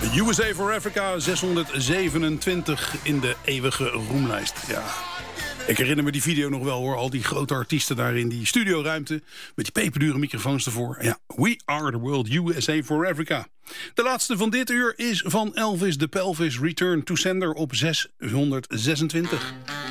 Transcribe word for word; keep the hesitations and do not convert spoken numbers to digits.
U S A for Africa, zeshonderdzevenentwintig in de eeuwige roemlijst. Ja, ik herinner me die video nog wel hoor. Al die grote artiesten daar in die studioruimte. Met die peperdure microfoons ervoor. Ja, We Are The World, U S A for Africa. De laatste van dit uur is van Elvis de Pelvis, Return to Sender op zeshonderdzesentwintig.